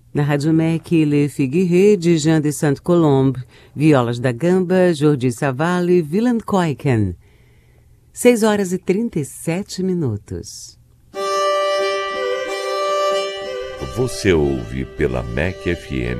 Na Rádio MEC, Le Figuier, de Jean de Sainte-Colombe, violas da gamba, Jordi Savali, Willem Kuyken. 6h37. Você ouve pela MEC FM